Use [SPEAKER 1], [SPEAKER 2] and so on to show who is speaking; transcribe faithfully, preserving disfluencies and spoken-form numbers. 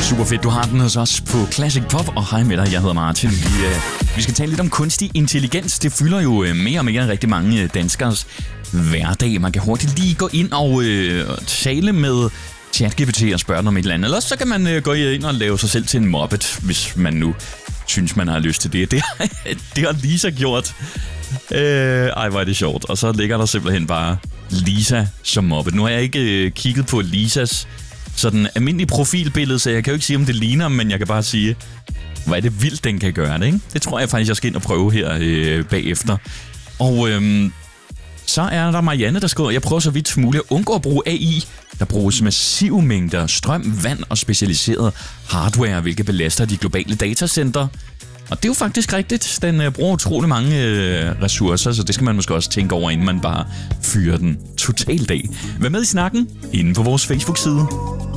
[SPEAKER 1] Super fedt, du har den hos os på Classic Pop. Og hej med dig, jeg hedder Martin. Vi, øh, vi skal tale lidt om kunstig intelligens. Det fylder jo øh, mere og mere rigtig mange danskers hverdag. Man kan hurtigt lige gå ind og øh, tale med ChatGPT og spørge om et eller andet. Ellers så kan man øh, gå ind og lave sig selv til en moppet, hvis man nu synes, man har lyst til det. Det, det har Lisa gjort. Øh, ej, hvor er det sjovt. Og så ligger der simpelthen bare Lisa som moppet. Nu har jeg ikke øh, kigget på Lisas sådan almindelig profilbillede, så jeg kan jo ikke sige, om det ligner, men jeg kan bare sige, hvor er det vildt, den kan gøre det, ikke? Det tror jeg faktisk, jeg skal ind og prøve her øh, bagefter. Og øh, så er der Marianne, der skriver, jeg prøver så vidt muligt at undgå at bruge A I. Der bruges massive mængder strøm, vand og specialiseret hardware, hvilket belaster de globale datacenter. Og det er jo faktisk rigtigt. Den øh, bruger utrolig mange øh, ressourcer, så det skal man måske også tænke over, inden man bare fyrer den totalt af. Vær med i snakken inde på vores Facebook-side.